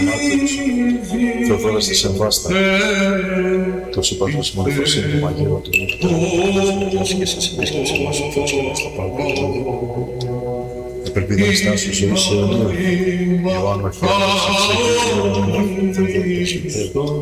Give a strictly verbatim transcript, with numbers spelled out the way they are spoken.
Θεοδόρας της Εμβάστα, τόσο παντός μορφωσύνη του μαγείρου του νύχτα, και και σε συνέσκεψη μας ο Θεός όλα στα πάντα. Επελπίδα Αναστάσου ζωής αιωνίου, Ιωάννου Αρχιάδου, Θεοδόρας της Μητέρου,